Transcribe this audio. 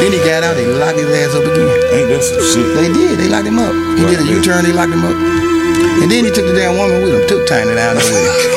Then he got out, they locked his ass up again. Ain't that some shit? They did, they locked him up. He did a U-turn, they locked him up. And then he took the damn woman with him, took Tiny down there with him.